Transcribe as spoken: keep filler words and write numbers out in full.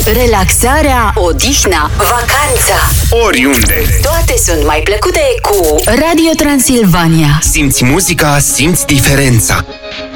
Relaxarea, odihna, vacanța, oriunde, toate sunt mai plăcute cu Radio Transilvania. simți muzica, simți diferența.